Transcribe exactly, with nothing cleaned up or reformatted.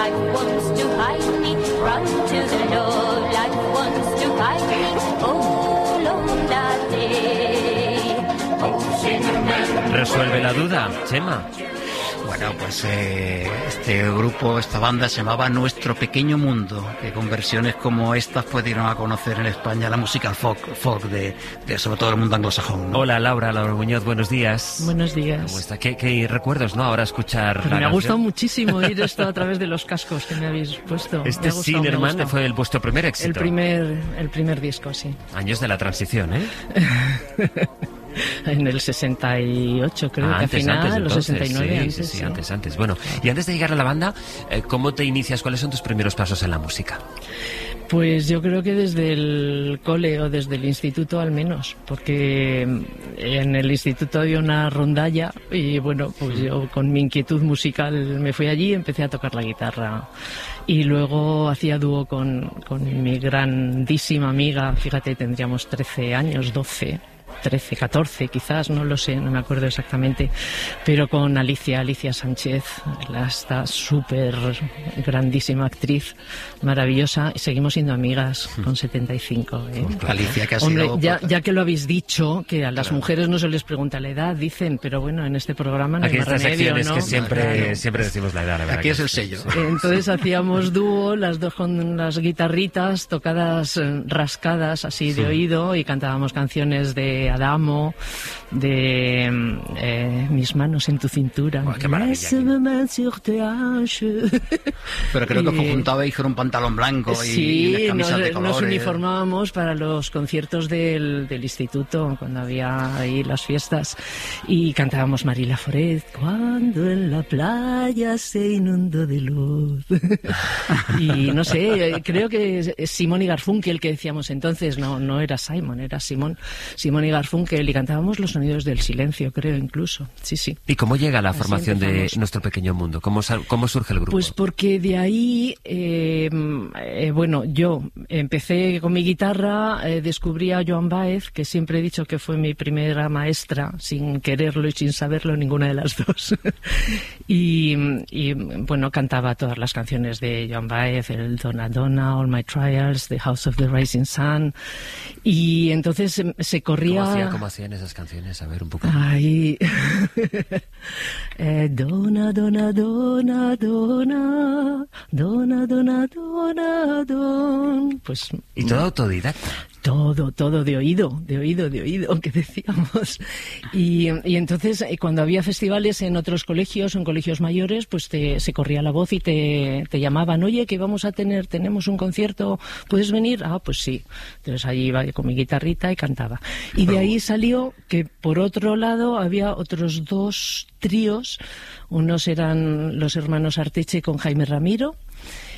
life wants to hide me. Run to the Lord, life wants to hide me. Oh, long that day. Oh, cinnamon. Resuelve la duda, Chema. Bueno, pues eh, este grupo, esta banda se llamaba Nuestro Pequeño Mundo, que con versiones como estas pues dieron a conocer en España la música folk, folk de, de sobre todo el mundo anglosajón, ¿no? Hola Laura, Laura Muñoz, buenos días. Buenos días. ¿Cómo está? ¿Qué, qué recuerdos, no? Ahora escuchar Pues la me ha canción. gustado muchísimo oír esto a través de los cascos que me habéis puesto. Este Cinnamon fue el, vuestro primer éxito. El primer, el primer disco, sí. Años de la transición, ¿eh? En el sesenta y ocho, creo ah, que antes, al final, antes, los entonces, sesenta y nueve. sí, antes, sí, sí, sí. antes, antes. Bueno, y antes de llegar a la banda, ¿cómo te inicias? ¿Cuáles son tus primeros pasos en la música? Pues yo creo que desde el cole o desde el instituto al menos, porque en el instituto había una rondalla y bueno, pues yo con mi inquietud musical me fui allí y empecé a tocar la guitarra. Y luego hacía dúo con, con mi grandísima amiga, fíjate, tendríamos trece años, doce, trece, catorce quizás, no lo sé, no me acuerdo exactamente, pero con Alicia, Alicia Sánchez, la, esta súper grandísima actriz, maravillosa, y seguimos siendo amigas con setenta y cinco. ¿eh? Alicia, que ha Hombre, sido... ya, ya que lo habéis dicho, que a las claro. mujeres no se les pregunta la edad, dicen, pero bueno, en este programa no Aquí hay más estas remedio, secciones ¿no? que siempre, Claro. siempre decimos la edad, la verdad. Aquí es que el sí, sello. sí. Entonces hacíamos dúo, las dos con las guitarritas tocadas, eh, rascadas así de sí. oído, y cantábamos canciones de Adamo, de eh, Mis manos en tu cintura. Oh, qué maravilla. Pero creo que os juntabais con un pantalón blanco y, sí, y unas camisas nos, de colores. nos uniformábamos para los conciertos del, del instituto, cuando había ahí las fiestas, y cantábamos Marila Foret, cuando en la playa se inundó de luz. Y no sé, creo que es Simón y Garfunkel que decíamos entonces, no, no era Simon, era Simón, Simón y Garfunkel, y cantábamos los sonidos del silencio, creo, incluso. Sí, sí. ¿Y cómo llega la Así formación empezamos. de Nuestro Pequeño Mundo? ¿Cómo, cómo surge el grupo? Pues porque de ahí, eh, eh, bueno, yo empecé con mi guitarra, eh, descubrí a Joan Baez, que siempre he dicho que fue mi primera maestra, sin quererlo y sin saberlo, ninguna de las dos. y, y, bueno, cantaba todas las canciones de Joan Baez, el Donna Donna, All My Trials, The House of the Rising Sun, y entonces se, se corría... ¿Cómo, hacía, ¿Cómo hacían esas canciones? A ver, un poco. Ay. eh, dona, dona, dona, dona, dona, dona, dona, don. Pues. ¿Y todo autodidacta? Todo, todo de oído, de oído, de oído, que decíamos. Y, y entonces, cuando había festivales en otros colegios, en colegios mayores, pues te, se corría la voz y te, te llamaban, oye, que vamos a tener, tenemos un concierto, ¿puedes venir? Ah, pues sí. Entonces allí iba con mi guitarrita y cantaba. Y de ahí salió que, por otro lado, había otros dos tríos. Unos eran los hermanos Arteche con Jaime Ramiro,